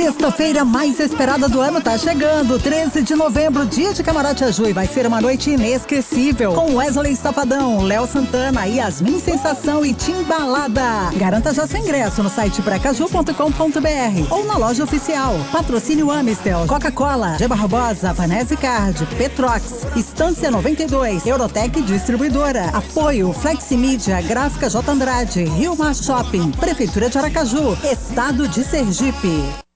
Sexta-feira mais esperada do ano tá chegando, 13 de novembro, dia de Camarote Azul, e vai ser uma noite inesquecível, com Wesley Safadão, Léo Santana, Yasmin Sensação e Timbalada. Garanta já seu ingresso no site bracaju.com.br ou na loja oficial. Patrocínio Amistel, Coca-Cola, G. Barbosa, Vanese Card, Petrox, Estância 92, Eurotec Distribuidora. Apoio Fleximídia, Gráfica J. Andrade, Rio Mar Shopping, Prefeitura de Aracaju, Estado de Sergipe.